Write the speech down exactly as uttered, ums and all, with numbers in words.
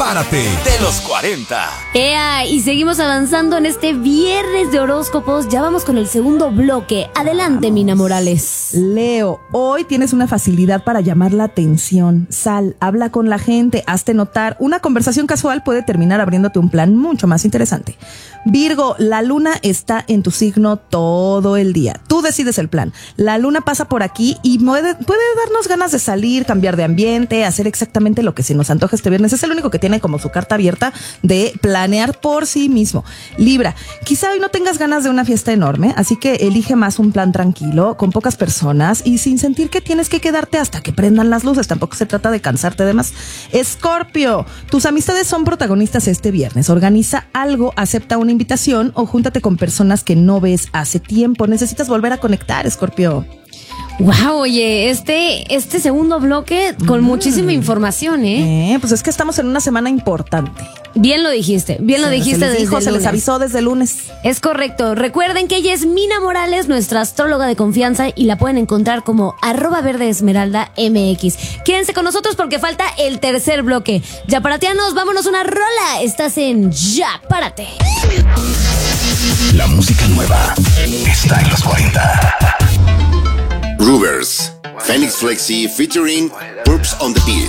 Párate de los cuarenta. ¡Ea! Y seguimos avanzando en este viernes de horóscopos. Ya vamos con el segundo bloque. Adelante, Mina Morales. Leo, hoy tienes una facilidad para llamar la atención. Sal, habla con la gente, hazte notar. Una conversación casual puede terminar abriéndote un plan mucho más interesante. Virgo, la luna está en tu signo todo el día. Tú decides el plan. La luna pasa por aquí y puede, puede darnos ganas de salir, cambiar de ambiente, hacer exactamente lo que se nos antoja este viernes. Es el único que tiene como su carta abierta de planear por sí mismo. Libra, quizá hoy no tengas ganas de una fiesta enorme, así que elige más un plan tranquilo, con pocas personas y sin sentir que tienes que quedarte hasta que prendan las luces. Tampoco se trata de cansarte de más. Escorpio, tus amistades son protagonistas este viernes. Organiza algo, acepta una invitación o júntate con personas que no ves hace tiempo. Necesitas volver a conectar, Escorpio. Wow, oye, este, este segundo bloque con mm. muchísima información, ¿eh? ¿eh? Pues es que estamos en una semana importante. Bien lo dijiste, bien lo se, dijiste se les desde dijo, el se lunes. les avisó desde el lunes. Es correcto. Recuerden que ella es Mina Morales, nuestra astróloga de confianza, y la pueden encontrar como arroba verde esmeralda mx. Quédense con nosotros porque falta el tercer bloque. Ya paratianos, vámonos una rola. Estás en Ya Párate. La música nueva está en los cuarenta. Groovers, Phoenix Flexi featuring Purps on the Beat.